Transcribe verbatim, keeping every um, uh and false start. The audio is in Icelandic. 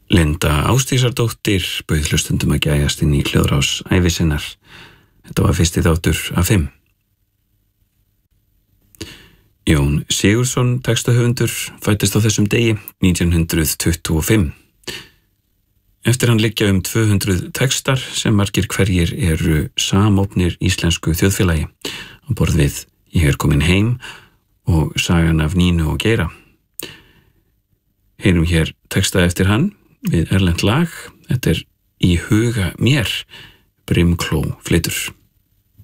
Linda Ásdísardóttir bauð hlustundum að gæjast inn í hljóðrás ævi sinnar. Þetta var fyrsti þáttur af fimm. Jón Sigurðsson, textahöfundur, fæddist á þessum degi nítján hundruð tuttugu og fimm. Eftir hann liggja um tvö hundruð textar sem margir hverjir eru samofnir íslensku þjóðfélagi á borð við Ég er komin heim og Sagan af Nínu og Geira. Heyrum hér texta eftir hann við erlent lag. Þetta er Í huga mér, Brimkló flytur.